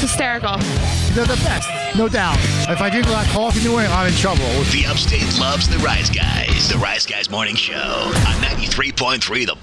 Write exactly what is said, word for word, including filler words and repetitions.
hysterical. They're the best, no doubt. If I drink a lot of coffee in the morning, I'm in trouble. The Upstate loves the Rise Guys. The Rise Guys Morning Show on ninety-three point three The